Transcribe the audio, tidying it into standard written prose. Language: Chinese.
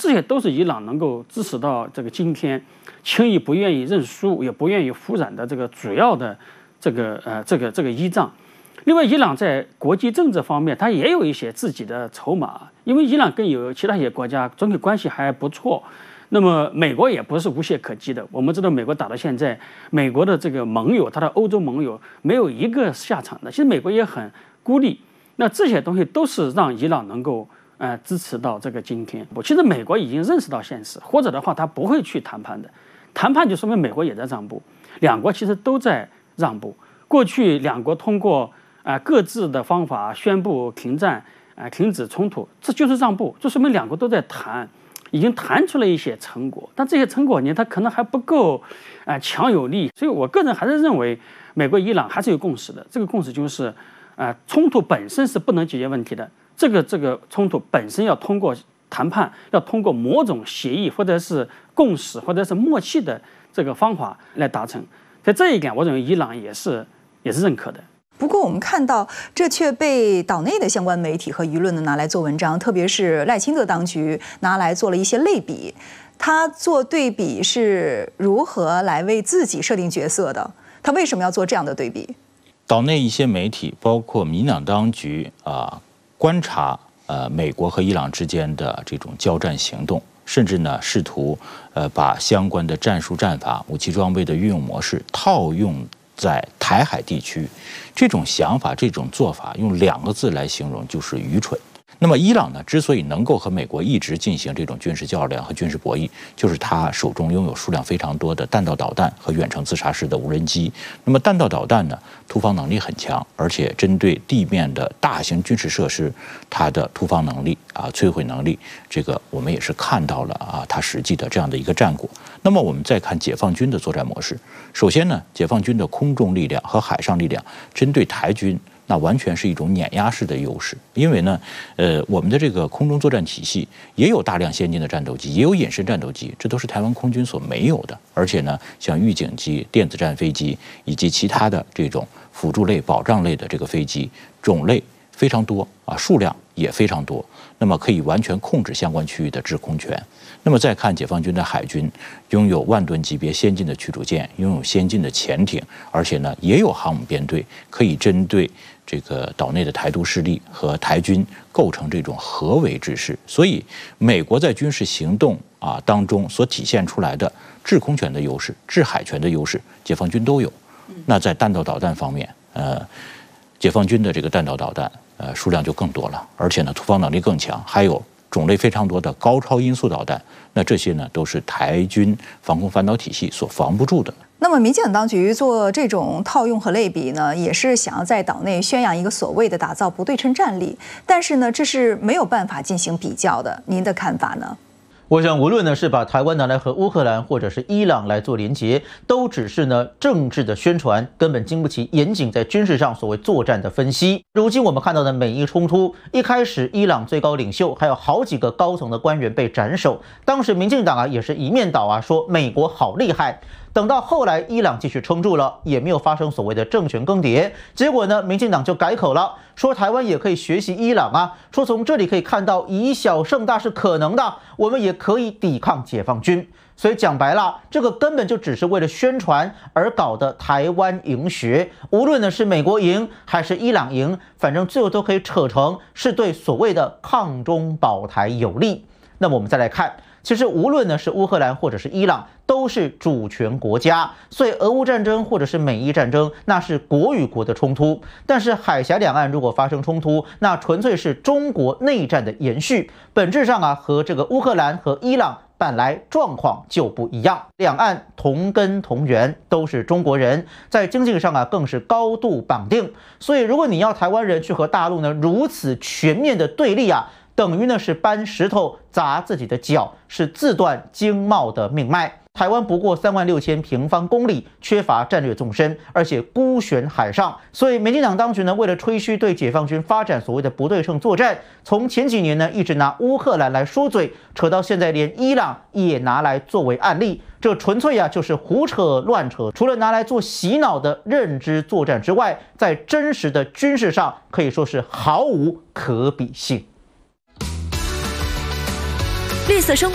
这些都是伊朗能够支持到这个今天，轻易不愿意认输，也不愿意服软的这个主要的这个依仗。另外，伊朗在国际政治方面，它也有一些自己的筹码，因为伊朗跟有其他一些国家总体关系还不错。那么美国也不是无懈可击的。我们知道，美国打到现在，美国的这个盟友，他的欧洲盟友没有一个下场的。其实美国也很孤立。那这些东西都是让伊朗能够支持到这个今天。其实美国已经认识到现实，或者的话，他不会去谈判的。谈判就说明美国也在让步，两国其实都在让步。过去两国通过各自的方法宣布停战，停止冲突，这就是让步，这说明两国都在谈。已经谈出了一些成果，但这些成果呢，它可能还不够强有力，所以我个人还是认为美国、伊朗还是有共识的。这个共识就是，冲突本身是不能解决问题的，这个冲突本身要通过谈判，要通过某种协议或者是共识或者是默契的这个方法来达成。在这一点，我认为伊朗也是认可的。 不过，我们看到这却被岛内的相关媒体和舆论拿来做文章，特别是赖清德当局拿来做了一些类比。他做对比是如何来为自己设定角色的？他为什么要做这样的对比？ 岛内一些媒体，包括民进党当局观察美国和伊朗之间的这种交战行动，甚至呢试图把相关的战术战法、武器装备的运用模式套用在台海地区，这种想法、这种做法，用2个字来形容，就是愚蠢。那么，伊朗呢，之所以能够和美国一直进行这种军事较量和军事博弈，就是它手中拥有数量非常多的弹道导弹和远程自杀式的无人机。那么，弹道导弹呢，突防能力很强，而且针对地面的大型军事设施，它的突防能力摧毁能力，这个我们也是看到了它实际的这样的一个战果。那么，我们再看解放军的作战模式。首先呢，解放军的空中力量和海上力量针对台军，那完全是一种碾压式的优势。因为呢，我们的这个空中作战体系也有大量先进的战斗机，也有隐身战斗机，这都是台湾空军所没有的。而且呢，像预警机、电子战飞机以及其他的这种辅助类、保障类的这个飞机种类非常多数量也非常多。那么可以完全控制相关区域的制空权。那么再看解放军的海军，拥有10000吨级别先进的驱逐舰，拥有先进的潜艇，而且呢也有航母编队，可以针对这个岛内的台独势力和台军构成这种合围之势。所以，美国在军事行动当中所体现出来的制空权的优势、制海权的优势，解放军都有。那在弹道导弹方面，解放军的这个弹道导弹数量就更多了，而且呢突防能力更强，还有种类非常多的高超音速导弹。那这些呢都是台军防空反导体系所防不住的。 那么，民进党当局做这种套用和类比呢，也是想要在岛内宣扬一个所谓的打造不对称战力，但是呢，这是没有办法进行比较的。您的看法呢？ 我想，无论呢是把台湾拿来和乌克兰或者是伊朗来做连结，都只是呢政治的宣传，根本经不起严谨在军事上所谓作战的分析。如今我们看到的美伊冲突，一开始伊朗最高领袖还有好几个高层的官员被斩首，当时民进党也是一面倒说美国好厉害。等到后来，伊朗继续撑住了，也没有发生所谓的政权更迭。结果呢，民进党就改口了，说台湾也可以学习伊朗说从这里可以看到以小胜大是可能的，我们也可以抵抗解放军。所以讲白了，这个根本就只是为了宣传而搞的台湾赢学。无论呢是美国赢还是伊朗赢，反正最后都可以扯成是对所谓的抗中保台有利。那么我们再来看。其实无论呢是乌克兰或者是伊朗，都是主权国家，所以俄乌战争或者是美伊战争，那是国与国的冲突。但是海峡两岸如果发生冲突，那纯粹是中国内战的延续，本质上和这个乌克兰和伊朗本来状况就不一样。两岸同根同源，都是中国人，在经济上更是高度绑定。所以如果你要台湾人去和大陆呢如此全面的对立等于呢是搬石头砸自己的脚，是自断经贸的命脉。台湾不过36000平方公里，缺乏战略纵深，而且孤悬海上，所以民进党当局呢，为了吹嘘对解放军发展所谓的不对称作战，从前几年呢一直拿乌克兰来说嘴，扯到现在连伊朗也拿来作为案例。这纯粹就是胡扯乱扯，除了拿来做洗脑的认知作战之外，在真实的军事上可以说是毫无可比性。 绿色生活。